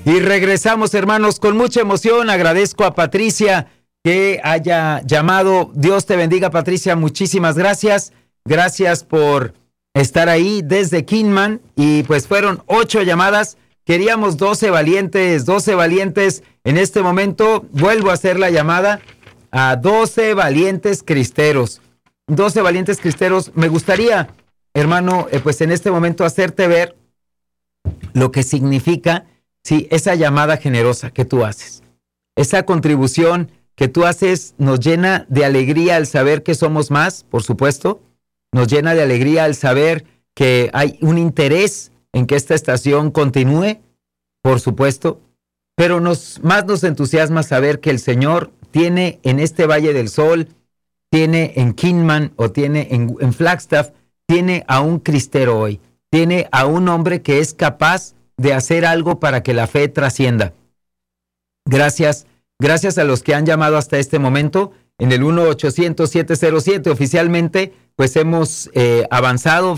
Y regresamos, hermanos, con mucha emoción. Agradezco a Patricia que haya llamado. Dios te bendiga, Patricia. Muchísimas gracias. Gracias por estar ahí desde Kingman. Y pues fueron 8 llamadas. Queríamos 12 valientes. En este momento vuelvo a hacer la llamada a 12 valientes cristeros. 12 valientes cristeros. Me gustaría, hermano, pues en este momento hacerte ver lo que significa, sí, esa llamada generosa que tú haces. Esa contribución que tú haces nos llena de alegría al saber que somos más, por supuesto. Nos llena de alegría al saber que hay un interés en que esta estación continúe, por supuesto. Pero más nos entusiasma saber que el Señor tiene en este Valle del Sol, tiene en Kingman o tiene en Flagstaff, tiene a un cristero hoy. Tiene a un hombre que es capaz de hacer algo para que la fe trascienda. Gracias a los que han llamado hasta este momento en el 1-800-707. Oficialmente, pues hemos avanzado,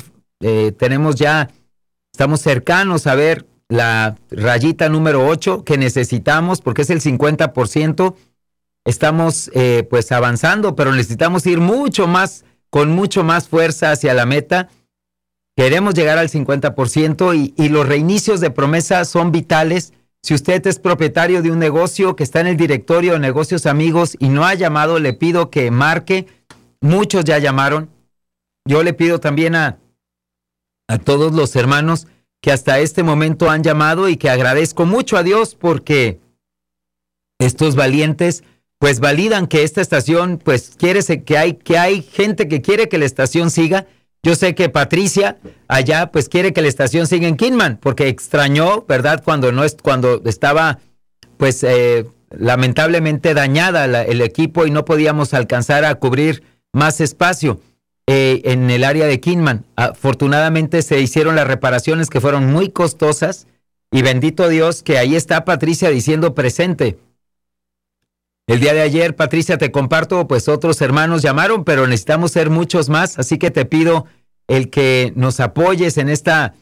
estamos cercanos a ver la rayita número 8 que necesitamos, porque es el 50%. Estamos pues avanzando, pero necesitamos ir con mucho más fuerza hacia la meta. Queremos llegar al 50% y los reinicios de promesa son vitales. Si usted es propietario de un negocio que está en el directorio de negocios amigos y no ha llamado, le pido que marque. Muchos ya llamaron. Yo le pido también a todos los hermanos que hasta este momento han llamado y que agradezco mucho a Dios porque estos valientes pues validan que esta estación pues que hay gente que quiere que la estación siga. Yo sé que Patricia allá pues quiere que la estación siga en Kingman porque extrañó, ¿verdad? Cuando estaba pues lamentablemente dañada el equipo y no podíamos alcanzar a cubrir más espacio en el área de Kingman. Afortunadamente se hicieron las reparaciones que fueron muy costosas y bendito Dios que ahí está Patricia diciendo presente. El día de ayer, Patricia, te comparto, pues otros hermanos llamaron, pero necesitamos ser muchos más, así que te pido el que nos apoyes en esta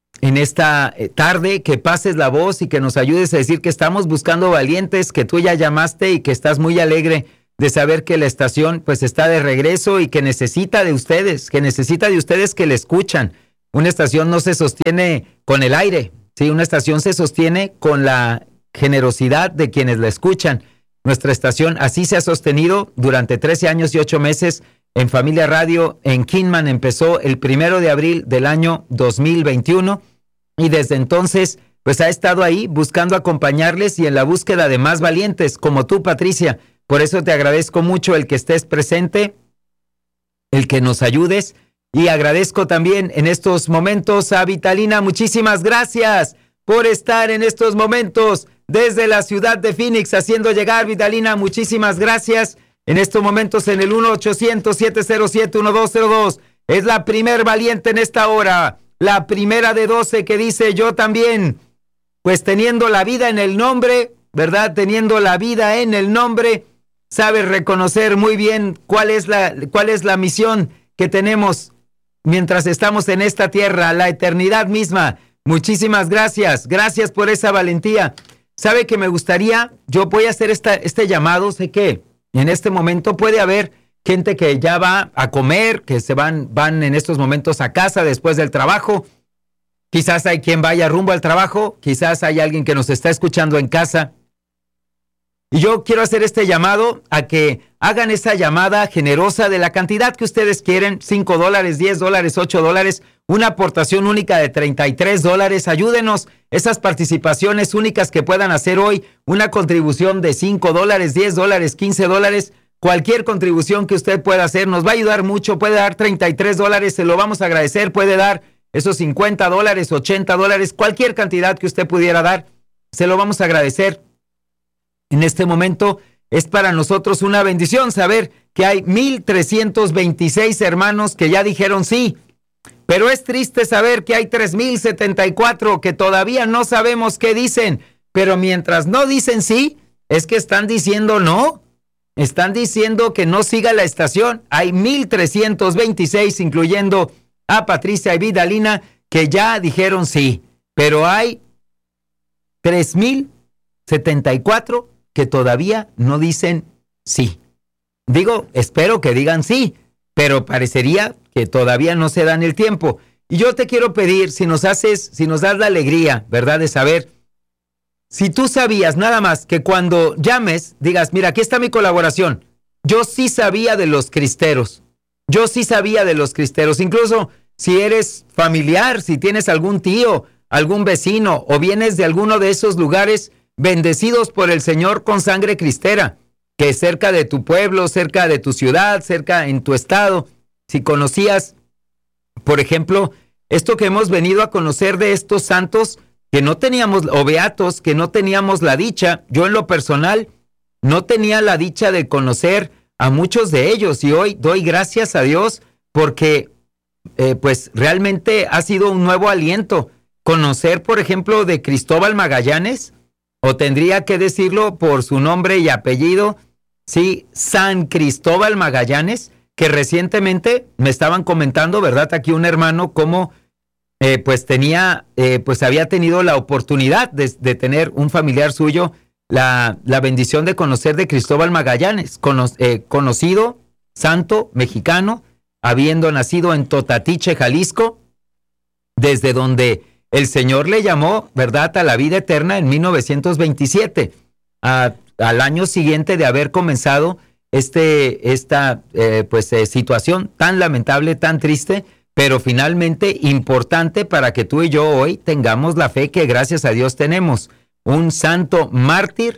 tarde, que pases la voz y que nos ayudes a decir que estamos buscando valientes, que tú ya llamaste y que estás muy alegre de saber que la estación pues está de regreso y que necesita de ustedes que le escuchan. Una estación no se sostiene con el aire, ¿sí? Una estación se sostiene con la generosidad de quienes la escuchan. Nuestra estación así se ha sostenido durante 13 años y 8 meses en Familia Radio. En Kingman empezó el 1 de abril del año 2021 y desde entonces pues ha estado ahí buscando acompañarles y en la búsqueda de más valientes como tú, Patricia. Por eso te agradezco mucho el que estés presente, el que nos ayudes y agradezco también en estos momentos a Vitalina. Muchísimas gracias por estar en estos momentos desde la ciudad de Phoenix, haciendo llegar, Vitalina, muchísimas gracias. En estos momentos en el 1-800-707-1202. Es la primer valiente en esta hora, la primera de 12 que dice yo también. Pues teniendo la vida en el nombre, ¿verdad? Teniendo la vida en el nombre, sabe reconocer muy bien cuál es la misión que tenemos mientras estamos en esta tierra, la eternidad misma. Muchísimas gracias, gracias por esa valentía. Sabe que me gustaría, yo voy a hacer este llamado, sé que en este momento puede haber gente que ya va a comer, que se van en estos momentos a casa después del trabajo, quizás hay quien vaya rumbo al trabajo, quizás hay alguien que nos está escuchando en casa, y yo quiero hacer este llamado a que hagan esa llamada generosa de la cantidad que ustedes quieren, $5, $10, $8, una aportación única de $33. Ayúdenos, esas participaciones únicas que puedan hacer hoy, una contribución de $5, $10, $15, cualquier contribución que usted pueda hacer nos va a ayudar mucho. Puede dar $33, se lo vamos a agradecer. Puede dar esos $50, $80, cualquier cantidad que usted pudiera dar, se lo vamos a agradecer. En este momento es para nosotros una bendición saber que hay 1,326 hermanos que ya dijeron sí, pero es triste saber que hay 3,074 que todavía no sabemos qué dicen, pero mientras no dicen sí, es que están diciendo no, están diciendo que no siga la estación. Hay 1,326, incluyendo a Patricia y Vidalina, que ya dijeron sí, pero hay 3,074 que todavía no dicen sí. Digo, espero que digan sí, pero parecería que todavía no se dan el tiempo. Y yo te quiero pedir, si nos das la alegría, ¿verdad?, de saber, si tú sabías nada más que cuando llames, digas, mira, aquí está mi colaboración. Yo sí sabía de los cristeros. Incluso si eres familiar, si tienes algún tío, algún vecino o vienes de alguno de esos lugares bendecidos por el Señor con sangre cristera, que es cerca de tu pueblo, cerca de tu ciudad, cerca en tu estado, si conocías, por ejemplo, esto que hemos venido a conocer de estos santos que no teníamos, o beatos, que no teníamos la dicha, yo en lo personal no tenía la dicha de conocer a muchos de ellos y hoy doy gracias a Dios porque pues realmente ha sido un nuevo aliento conocer, por ejemplo, de Cristóbal Magallanes, o tendría que decirlo por su nombre y apellido, sí, San Cristóbal Magallanes, que recientemente me estaban comentando, ¿verdad? Aquí un hermano cómo pues había tenido la oportunidad de tener un familiar suyo, la bendición de conocer de Cristóbal Magallanes, conocido, santo, mexicano, habiendo nacido en Totatiche, Jalisco, desde donde el Señor le llamó, ¿verdad?, a la vida eterna en 1927, al año siguiente de haber comenzado esta situación tan lamentable, tan triste, pero finalmente importante para que tú y yo hoy tengamos la fe que gracias a Dios tenemos. Un santo mártir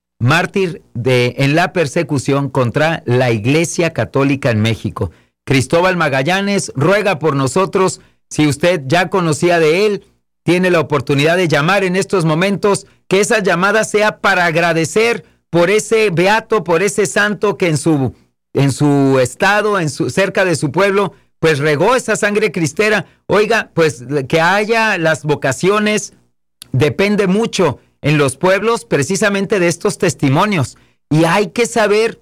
en la persecución contra la Iglesia Católica en México. Cristóbal Magallanes ruega por nosotros. Si usted ya conocía de él, tiene la oportunidad de llamar en estos momentos, que esa llamada sea para agradecer por ese beato, por ese santo que en su estado, cerca de su pueblo, pues regó esa sangre cristera. Oiga, pues que haya las vocaciones depende mucho en los pueblos precisamente de estos testimonios. Y hay que saber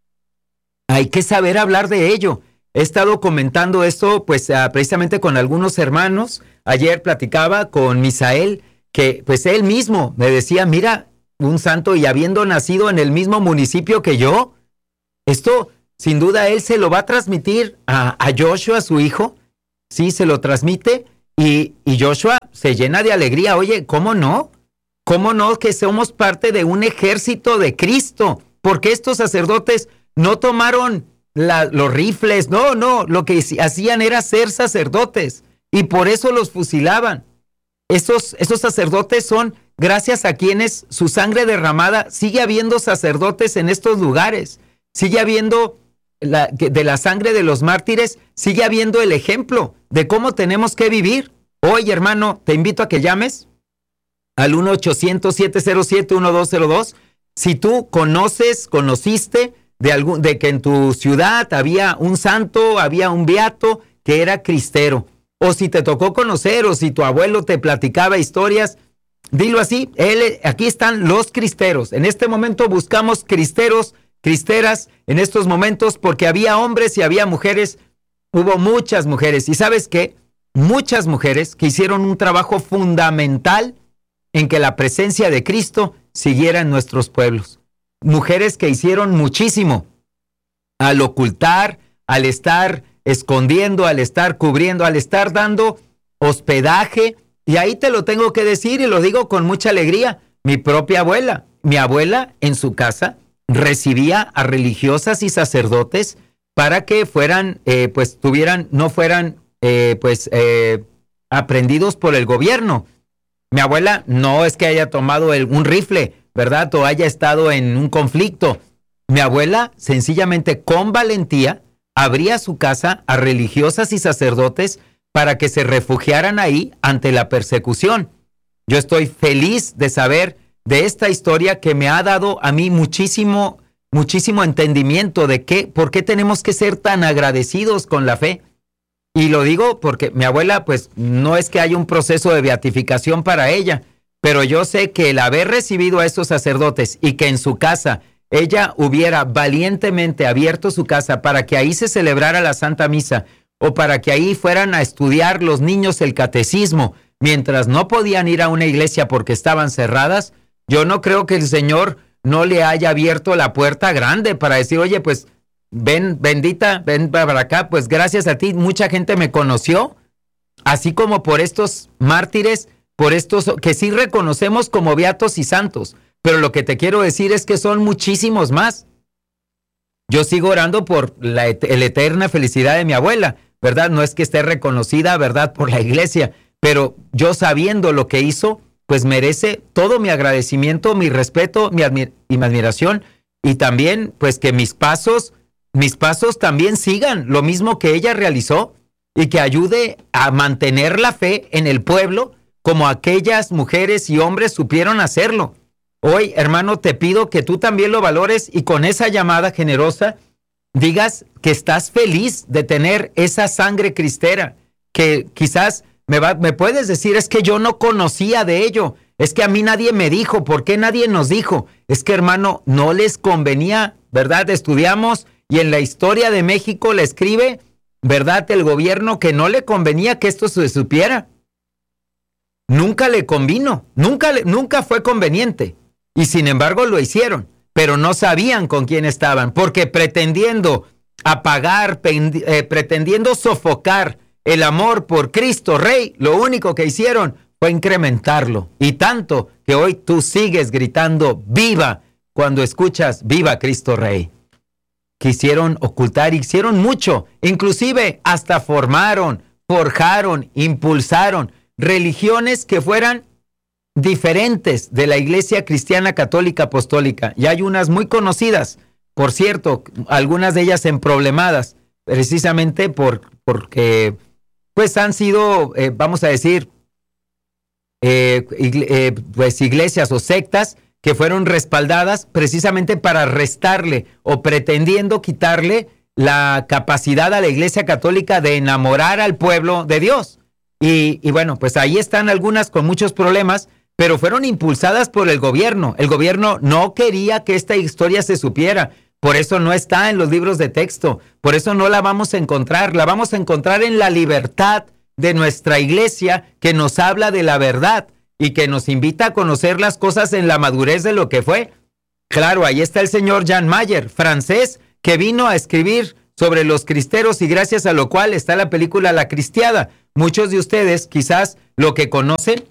hablar de ello. He estado comentando esto pues precisamente con algunos hermanos. Ayer platicaba con Misael, que pues él mismo me decía, mira, un santo y habiendo nacido en el mismo municipio que yo, esto sin duda él se lo va a transmitir a Joshua, su hijo. Sí, se lo transmite y Joshua se llena de alegría. Oye, ¿cómo no? ¿Cómo no que somos parte de un ejército de Cristo? Porque estos sacerdotes no tomaron los rifles, no, lo que hacían era ser sacerdotes y por eso los fusilaban. Esos sacerdotes son gracias a quienes su sangre derramada, sigue habiendo sacerdotes en estos lugares, sigue habiendo de la sangre de los mártires, sigue habiendo el ejemplo de cómo tenemos que vivir. Hoy, hermano, te invito a que llames al 1-800-707-1202. Si tú conociste de que en tu ciudad había un santo, había un beato que era cristero, o si te tocó conocer, o si tu abuelo te platicaba historias, dilo así, aquí están los cristeros. En este momento buscamos cristeros, cristeras, en estos momentos, porque había hombres y había mujeres, hubo muchas mujeres, y ¿sabes qué? Muchas mujeres que hicieron un trabajo fundamental en que la presencia de Cristo siguiera en nuestros pueblos. Mujeres que hicieron muchísimo al ocultar, al estar escondiendo, al estar cubriendo, al estar dando hospedaje. Y ahí te lo tengo que decir y lo digo con mucha alegría. Mi propia abuela, en su casa recibía a religiosas y sacerdotes para que fueran, no fueran aprendidos por el gobierno. Mi abuela no es que haya tomado un rifle, ¿verdad? O haya estado en un conflicto. Mi abuela sencillamente con valentía abría su casa a religiosas y sacerdotes para que se refugiaran ahí ante la persecución. Yo estoy feliz de saber de esta historia que me ha dado a mí muchísimo entendimiento de por qué tenemos que ser tan agradecidos con la fe. Y lo digo porque mi abuela, pues no es que haya un proceso de beatificación para ella, pero yo sé que el haber recibido a estos sacerdotes y que en su casa ella hubiera valientemente abierto su casa para que ahí se celebrara la Santa Misa o para que ahí fueran a estudiar los niños el catecismo, mientras no podían ir a una iglesia porque estaban cerradas, yo no creo que el Señor no le haya abierto la puerta grande para decir, oye, pues ven, bendita, ven para acá, pues gracias a ti mucha gente me conoció, así como por estos mártires, por estos que sí reconocemos como beatos y santos, pero lo que te quiero decir es que son muchísimos más. Yo sigo orando por la eterna felicidad de mi abuela, ¿verdad? No es que esté reconocida, ¿verdad?, por la iglesia, pero yo sabiendo lo que hizo, pues merece todo mi agradecimiento, mi respeto, mi admiración, y también, pues que mis pasos también sigan lo mismo que ella realizó y que ayude a mantener la fe en el pueblo como aquellas mujeres y hombres supieron hacerlo. Hoy, hermano, te pido que tú también lo valores y con esa llamada generosa digas que estás feliz de tener esa sangre cristera, que quizás me puedes decir, es que yo no conocía de ello, es que a mí nadie me dijo, ¿por qué nadie nos dijo? Es que, hermano, no les convenía, ¿verdad? Estudiamos y en la historia de México le escribe, ¿verdad?, el gobierno que no le convenía que esto se supiera. Nunca le convino, nunca fue conveniente. Y sin embargo lo hicieron, pero no sabían con quién estaban, porque pretendiendo apagar, pretendiendo sofocar el amor por Cristo Rey, lo único que hicieron fue incrementarlo. Y tanto que hoy tú sigues gritando ¡viva! Cuando escuchas ¡viva Cristo Rey! Quisieron ocultar, hicieron mucho, inclusive hasta formaron, forjaron, impulsaron religiones que fueran diferentes de la Iglesia Cristiana Católica Apostólica. Y hay unas muy conocidas, por cierto, algunas de ellas emproblemadas, precisamente porque pues han sido, vamos a decir, pues iglesias o sectas que fueron respaldadas precisamente para restarle o pretendiendo quitarle la capacidad a la Iglesia Católica de enamorar al pueblo de Dios. Y bueno, pues ahí están algunas con muchos problemas, pero fueron impulsadas por el gobierno. El gobierno no quería que esta historia se supiera, por eso no está en los libros de texto, por eso no la vamos a encontrar en la libertad de nuestra iglesia que nos habla de la verdad y que nos invita a conocer las cosas en la madurez de lo que fue. Claro, ahí está el señor Jan Mayer, francés, que vino a escribir sobre los cristeros y gracias a lo cual está la película La Cristiada. Muchos de ustedes quizás lo que conocen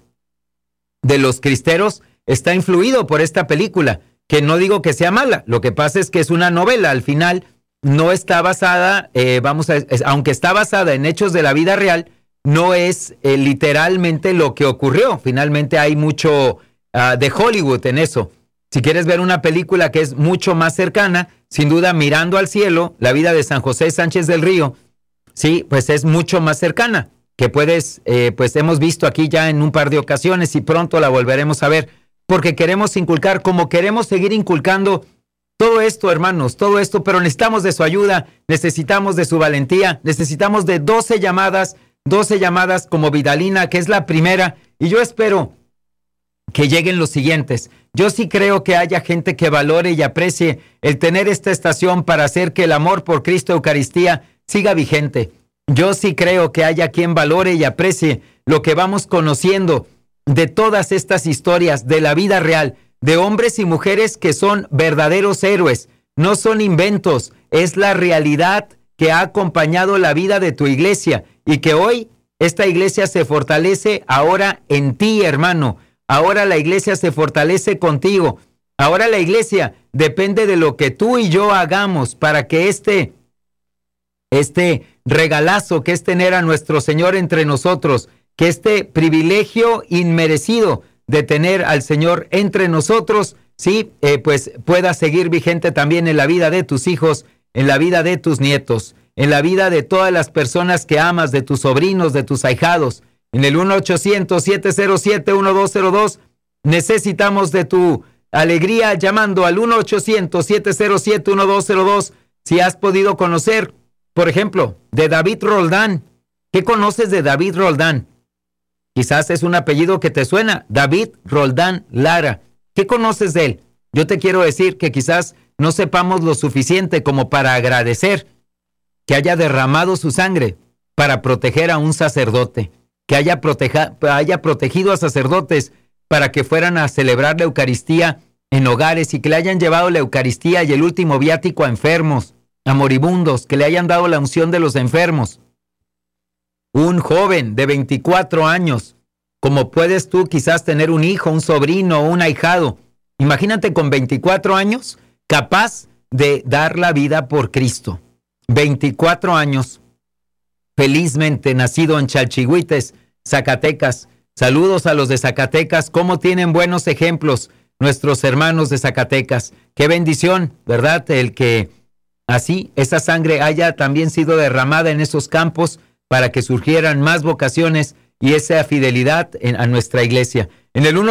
de los cristeros está influido por esta película, que no digo que sea mala, lo que pasa es que es una novela, al final no está basada, aunque está basada en hechos de la vida real, no es literalmente lo que ocurrió. Finalmente hay mucho de Hollywood en eso. Si quieres ver una película que es mucho más cercana, sin duda Mirando al Cielo, la vida de San José Sánchez del Río, sí, pues es mucho más cercana, que puedes, pues hemos visto aquí ya en un par de ocasiones y pronto la volveremos a ver, porque queremos inculcar, como queremos seguir inculcando todo esto, hermanos, todo esto, pero necesitamos de su ayuda, necesitamos de su valentía, necesitamos de 12 llamadas como Vidalina, que es la primera, y yo espero que lleguen los siguientes. Yo sí creo que haya gente que valore y aprecie el tener esta estación para hacer que el amor por Cristo Eucaristía siga vigente. Yo sí creo que haya quien valore y aprecie lo que vamos conociendo de todas estas historias de la vida real, de hombres y mujeres que son verdaderos héroes, no son inventos, es la realidad que ha acompañado la vida de tu iglesia y que hoy esta iglesia se fortalece ahora en ti, hermano. Ahora la iglesia se fortalece contigo. Ahora la iglesia depende de lo que tú y yo hagamos para que este regalazo que es tener a nuestro Señor entre nosotros, que este privilegio inmerecido de tener al Señor entre nosotros, sí, pues pueda seguir vigente también en la vida de tus hijos, en la vida de tus nietos, en la vida de todas las personas que amas, de tus sobrinos, de tus ahijados. En el 1-800-707-1202 necesitamos de tu alegría llamando al 1-800-707-1202 si has podido conocer, por ejemplo, de David Roldán. ¿Qué conoces de David Roldán? Quizás es un apellido que te suena, David Roldán Lara. ¿Qué conoces de él? Yo te quiero decir que quizás no sepamos lo suficiente como para agradecer que haya derramado su sangre para proteger a un sacerdote. que haya protegido a sacerdotes para que fueran a celebrar la Eucaristía en hogares y que le hayan llevado la Eucaristía y el último viático a enfermos, a moribundos, que le hayan dado la unción de los enfermos. Un joven de 24 años, como puedes tú quizás tener un hijo, un sobrino o un ahijado. Imagínate con 24 años, capaz de dar la vida por Cristo. 24 años, felizmente nacido en Chalchihuites, Zacatecas. Saludos a los de Zacatecas, cómo tienen buenos ejemplos nuestros hermanos de Zacatecas. Qué bendición, ¿verdad? El que así esa sangre haya también sido derramada en esos campos para que surgieran más vocaciones y esa fidelidad a nuestra iglesia. En el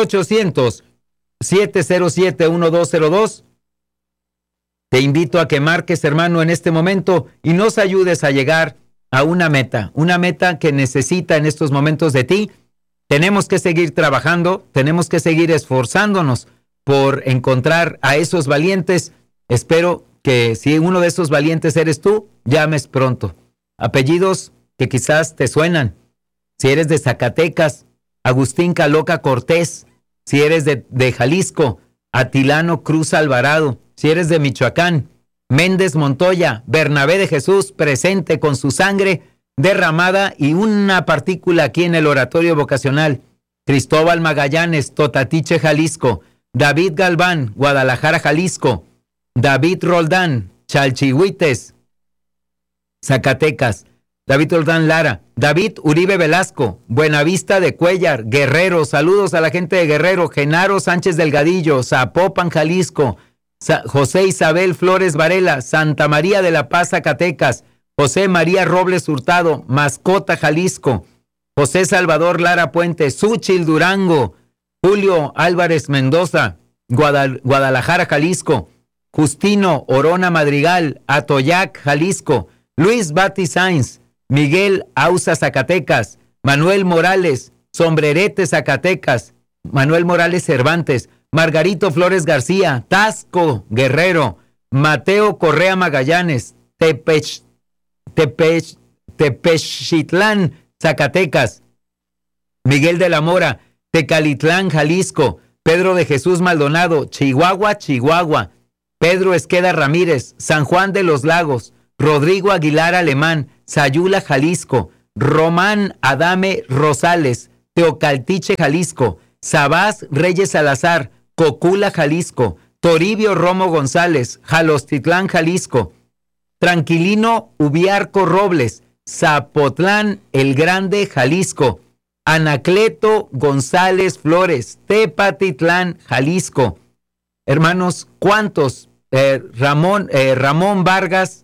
1-800-707-1202, te invito a que marques, hermano, en este momento y nos ayudes a llegar a una meta que necesita en estos momentos de ti. Tenemos que seguir trabajando, tenemos que seguir esforzándonos por encontrar a esos valientes. Espero que si uno de esos valientes eres tú, llames pronto. Apellidos que quizás te suenan. Si eres de Zacatecas, Agustín Caloca Cortés. Si eres de Jalisco, Atilano Cruz Alvarado. Si eres de Michoacán, Méndez Montoya, Bernabé de Jesús, presente con su sangre derramada y una partícula aquí en el oratorio vocacional. Cristóbal Magallanes, Totatiche, Jalisco. David Galván, Guadalajara, Jalisco. David Roldán, Chalchihuites, Zacatecas. David Roldán Lara. David Uribe Velasco, Buenavista de Cuellar, Guerrero. Saludos a la gente de Guerrero. Genaro Sánchez Delgadillo, Zapopan, Jalisco. José Isabel Flores Varela, Santa María de la Paz, Zacatecas. José María Robles Hurtado, Mascota, Jalisco. José Salvador Lara Puente, Súchil, Durango. Julio Álvarez Mendoza, Guadalajara, Jalisco. Justino Orona Madrigal, Atoyac, Jalisco. Luis Bati Sainz, Miguel Ausa, Zacatecas. Manuel Morales, Sombrerete, Zacatecas. Manuel Morales Cervantes. Margarito Flores García, Tasco, Guerrero. Mateo Correa Magallanes, Tepechitlán, Zacatecas. Miguel de la Mora, Tecalitlán, Jalisco. Pedro de Jesús Maldonado, Chihuahua, Chihuahua. Pedro Esqueda Ramírez, San Juan de los Lagos. Rodrigo Aguilar Alemán, Sayula, Jalisco. Román Adame Rosales, Teocaltiche, Jalisco. Sabás Reyes Salazar, Cocula, Jalisco. Toribio Romo González, Jalostitlán, Jalisco. Tranquilino Ubiarco Robles, Zapotlán el Grande, Jalisco. Anacleto González Flores, Tepatitlán, Jalisco. Hermanos, ¿cuántos? Ramón Vargas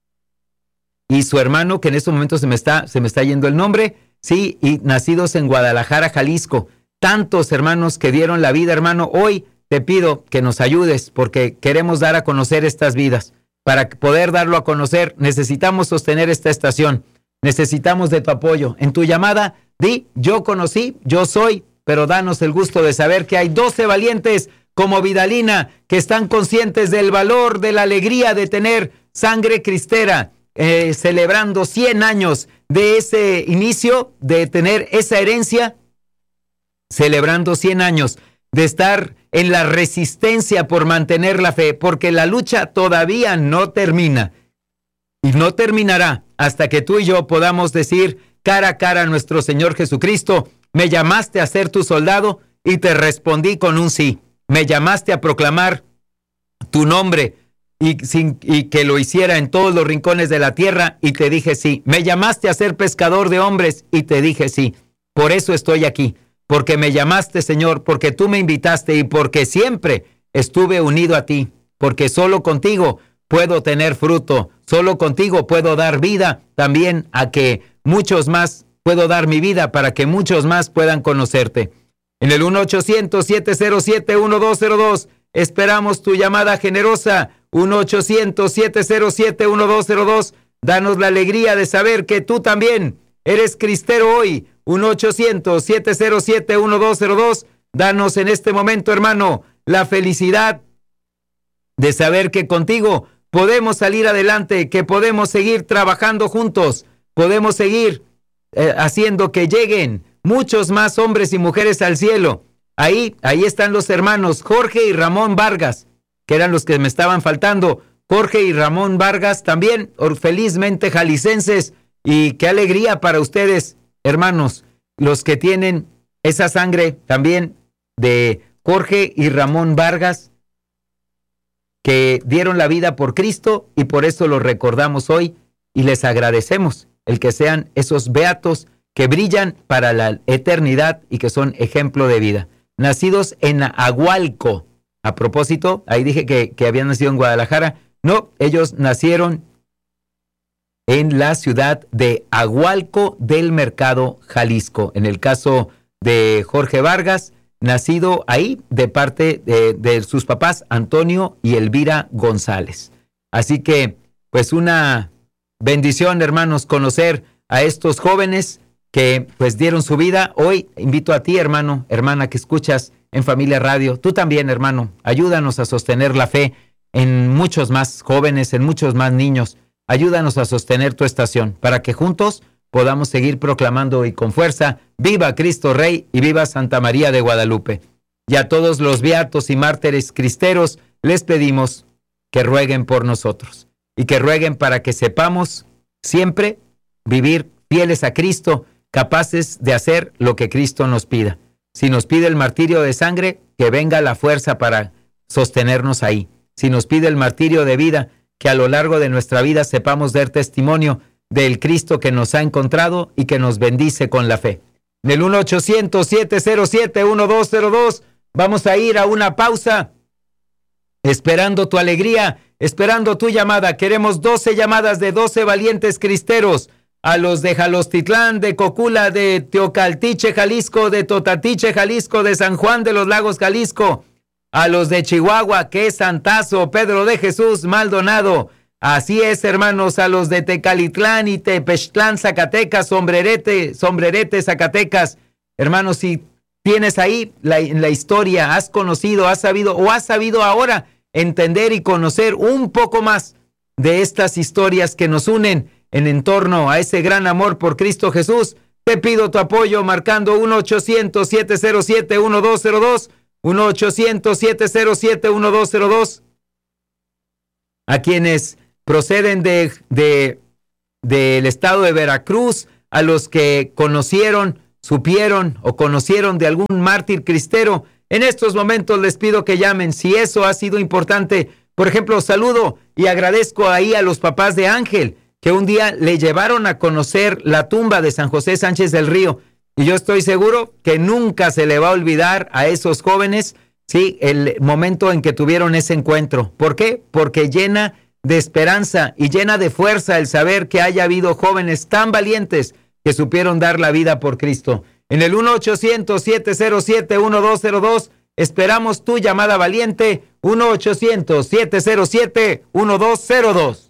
y su hermano, que en estos momentos se me está yendo el nombre, sí, y nacidos en Guadalajara, Jalisco. Tantos hermanos que dieron la vida, hermano. Hoy te pido que nos ayudes porque queremos dar a conocer estas vidas. Para poder darlo a conocer, necesitamos sostener esta estación. Necesitamos de tu apoyo. En tu llamada, di, yo conocí, yo soy, pero danos el gusto de saber que hay 12 valientes como Vidalina que están conscientes del valor, de la alegría de tener sangre cristera, celebrando 100 años de ese inicio, de tener esa herencia, celebrando 100 años de estar en la resistencia por mantener la fe, porque la lucha todavía no termina y no terminará hasta que tú y yo podamos decir cara a cara a nuestro Señor Jesucristo: me llamaste a ser tu soldado y te respondí con un sí. Me llamaste a proclamar tu nombre y que lo hiciera en todos los rincones de la tierra y te dije sí. Me llamaste a ser pescador de hombres y te dije sí. Por eso estoy aquí, porque me llamaste, Señor, porque tú me invitaste y porque siempre estuve unido a ti, porque solo contigo puedo tener fruto, solo contigo puedo dar vida también a que muchos más, puedo dar mi vida para que muchos más puedan conocerte. En el 1-800-707-1202 esperamos tu llamada generosa. 1-800-707-1202. Danos la alegría de saber que tú también eres cristero hoy. 1-800-707-1202. Danos en este momento, hermano, la felicidad de saber que contigo podemos salir adelante, que podemos seguir trabajando juntos, podemos seguir haciendo que lleguen muchos más hombres y mujeres al cielo. Ahí están los hermanos Jorge y Ramón Vargas, que eran los que me estaban faltando. Jorge y Ramón Vargas también, felizmente jaliscenses, y qué alegría para ustedes, hermanos, los que tienen esa sangre también de Jorge y Ramón Vargas, que dieron la vida por Cristo, y por eso los recordamos hoy y les agradecemos el que sean esos beatos que brillan para la eternidad y que son ejemplo de vida. Nacidos en Agualco. A propósito, ahí dije que habían nacido en Guadalajara. No, ellos nacieron en la ciudad de Agualco del Mercado, Jalisco. En el caso de Jorge Vargas, nacido ahí de parte de sus papás Antonio y Elvira González. Así que, pues una bendición, hermanos, conocer a estos jóvenes que pues dieron su vida. Hoy invito a ti, hermano, hermana, que escuchas en Familia Radio. Tú también, hermano, ayúdanos a sostener la fe en muchos más jóvenes, en muchos más niños. Ayúdanos a sostener tu estación para que juntos podamos seguir proclamando y con fuerza, viva Cristo Rey y viva Santa María de Guadalupe. Y a todos los beatos y mártires cristeros les pedimos que rueguen por nosotros y que rueguen para que sepamos siempre vivir fieles a Cristo, capaces de hacer lo que Cristo nos pida. Si nos pide el martirio de sangre, que venga la fuerza para sostenernos ahí. Si nos pide el martirio de vida, que a lo largo de nuestra vida sepamos dar testimonio del Cristo que nos ha encontrado y que nos bendice con la fe. En el 1-800-707-1202 vamos a ir a una pausa, esperando tu alegría, esperando tu llamada. Queremos 12 llamadas de 12 valientes cristeros, a los de Jalostitlán, de Cocula, de Teocaltiche, Jalisco, de Totatiche, Jalisco, de San Juan de los Lagos, Jalisco, a los de Chihuahua, que es Santazo, Pedro de Jesús, Maldonado. Así es, hermanos, a los de Tecalitlán y Tepextlán, Zacatecas, Sombrerete, Zacatecas. Hermanos, si tienes ahí la historia, has conocido, has sabido o has sabido ahora entender y conocer un poco más de estas historias que nos unen en torno a ese gran amor por Cristo Jesús, te pido tu apoyo marcando 1-800-707-1202, 1-800-707-1202. A quienes proceden del estado de Veracruz, a los que conocieron, supieron o conocieron de algún mártir cristero, en estos momentos les pido que llamen. Si eso ha sido importante, por ejemplo, saludo y agradezco ahí a los papás de Ángel, que un día le llevaron a conocer la tumba de San José Sánchez del Río. Y yo estoy seguro que nunca se le va a olvidar a esos jóvenes, sí, el momento en que tuvieron ese encuentro. ¿Por qué? Porque llena de esperanza y llena de fuerza el saber que haya habido jóvenes tan valientes que supieron dar la vida por Cristo. En el 1-800-707-1202 esperamos tu llamada valiente, 1-800-707-1202.